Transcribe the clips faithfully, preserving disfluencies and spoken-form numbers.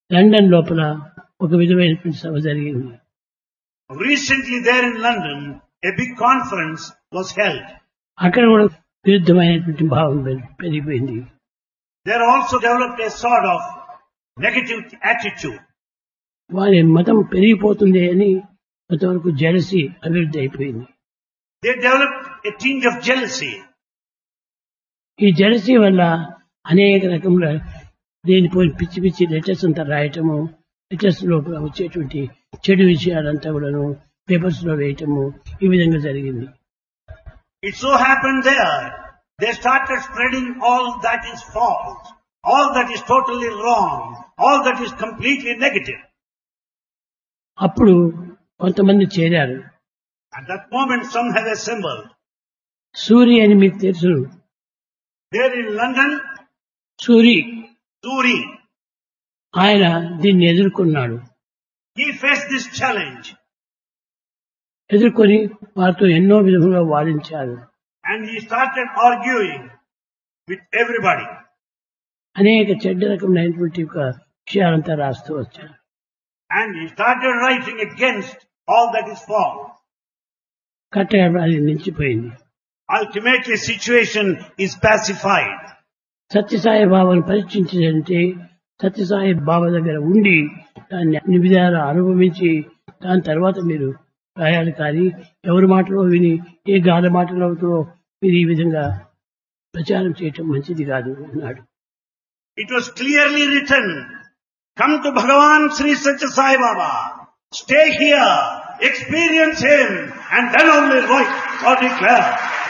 London లోపల ఒక విధమైనటువంటి సభ జరిగింది. Recently there in London, a big conference was held. అక్కడ కూడా విరుద్ధమైనటువంటి భావం పెరి- పెరిగిపోయింది. There also developed a sort of negative attitude. వారి మతం పెరిగిపోతుంది అని కొంతవరకు జెలసీ అభివృద్ధి అయిపోయింది. They developed a tinge of jealousy. ఈ జెలసీ వల్ల అనేక రకముల దేనిపోయి పిచ్చి పిచ్చి లెటర్స్ అంతా రాయటము, లెటర్స్ లోపల వచ్చేటువంటి చెడు విషయాలంతా కూడాను పేపర్స్ లో వేయటము ఈ విధంగా జరిగింది. It so happened there, they started spreading all that is false, all that is totally wrong, all that is completely negative. అప్పుడు కొంతమంది చేరారు. At that moment some have assembled. Suri అని మీకు తెలుసు. There in London, Suri Suri, ఆయన దీన్ని ఎదుర్కొన్నాడు. he faced this challenge ఎదుర్కొని వారితో ఎన్నో విధములుగా వాదించారు. and he started arguing with everybody. అనేక చెడ్డ రకమైనటువంటి ఒక విషయాలంతా రాస్తూ వచ్చారు. And he started writing against all that is false. కట్టగా అది నిలిచిపోయింది. Ultimately situation is pacified. Sathya Sai బాబాను పరీక్షించాలంటే సత్యసాయి బాబా దగ్గర ఉండి దాన్ని అన్ని విధాలా అనుభవించి దాని తర్వాత మీరు రాయాలి. కానీ ఎవరి మాటలో విని ఏ గాలి మాటలతో మీరు ఈ విధంగా ప్రచారం చేయటం మంచిది కాదు అన్నాడు. It was clearly written, come to Bhagavan Sri Satya Sai Baba, stay here, experience him, and then only write or declare.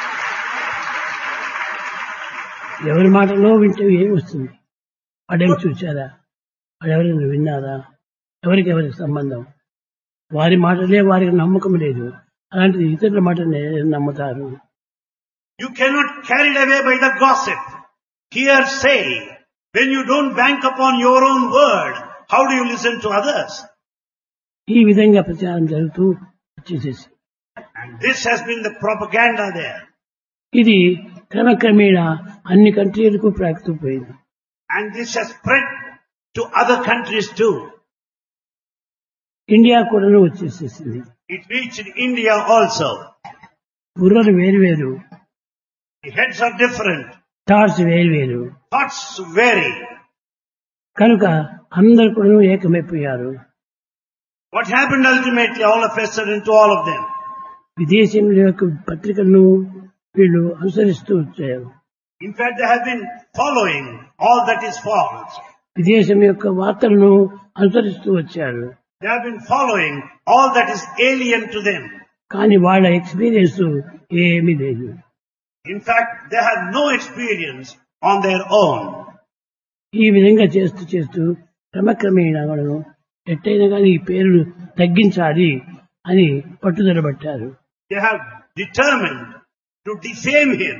ఎవరి మాటలో వింటే ఏం వస్తుంది? వాడేమి చూచారా? వాడెవరైనా విన్నారా? ఎవరికి ఎవరికి సంబంధం? వారి మాటలే వారికి నమ్మకం లేదు. అలాంటిది ఇతరుల మాటనే నమ్ముతారు. You cannot carried away by the gossip, hearsay. When you don't bank upon your own word, how do you listen to others? ఈ విధంగా ప్రచారం జరుగుతూ వచ్చేసేసి And this has been the propaganda there. ఇది క్రమక్రమేణా అన్ని కంట్రీలకు ప్రాకుపోయింది. And this has spread to other countries too. India కూడాను వచ్చేసేసింది. It reached India also. బుర్రలు వేరు వేరు, The heads are different, thoughts వేరు వేరు, thoughts vary. కనుక అందరు కూడాను ఏకమైపోయారు. What happened ultimately, all of a sudden to all of them? విదేశీయుల యొక్క పత్రికలను వీళ్ళు అనుసరిస్తూ వచ్చారు. In fact, they have been following all that is false. విదేశం యొక్క వార్తలను అనుసరిస్తూ వచ్చారు. They have been following all that is alien to them. కానీ వాళ్ళ ఎక్స్పీరియన్స్ ఏమీ లేదు. In fact, they have no experience on their own. ఈ విధంగా చేస్తూ చేస్తూ క్రమక్రమేణా వాళ్ళను ఎట్టయినా కానీ ఈ పేరును తగ్గించాలి అని పట్టుదల పట్టారు. They have determined to defame him.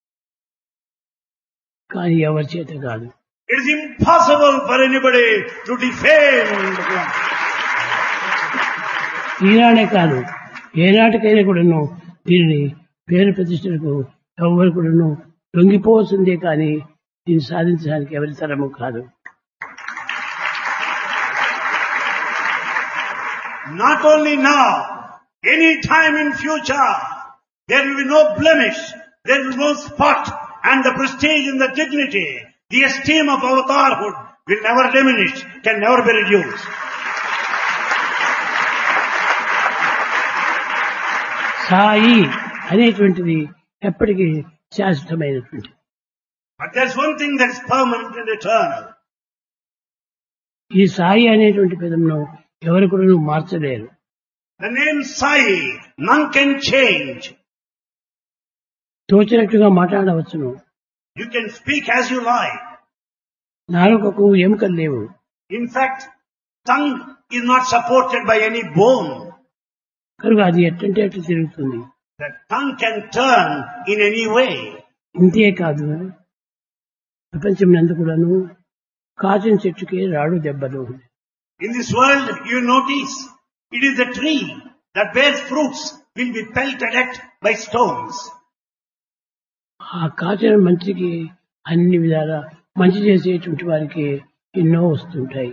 కానీ ఎవరి చేత కాదు. It is impossible for anybody to defame Bhagavan. ఈనాడే కాదు, ఏనాటికైనా కూడాను దీనిని పేరు ప్రతిష్టలకు ఎవరు కూడాను లొంగిపోవలసిందే కానీ దీన్ని సాధించడానికి ఎవరి తరము కాదు. Not only now, any time in future, there will be no blemish, there will be no spot, and the prestige and the dignity, the esteem of avatarhood will never diminish, can never be reduced. Sai అనేటువంటిది ఎప్పటికీ శాశ్వతమైనటువంటి. But there's one thing that is permanent and eternal. ఈ సాయి అనేటువంటి పదంను ఎవరు కూడా మార్చలేరు. The name Sai, none can change. తోచినట్టుగా మాట్లాడవచ్చును. You can speak as you like. నాలుకకు ఎముకలు లేవు. In fact, tongue is not supported by any bone. కనుక అది ఎట్టంటే అట్లా తిరుగుతుంది. The tongue can turn in any way. ఇంతే కాదు, ప్రపంచం నందు కూడాను కాచిన చెట్టుకే రాడు దెబ్బలు. In this world, you notice, it is the tree that bears fruits will be pelted at by stones. ఆ కాచిన మంచికి అన్ని విధాలా మంచి చేసేటువంటి వారికి ఎన్నో వస్తుంటాయి.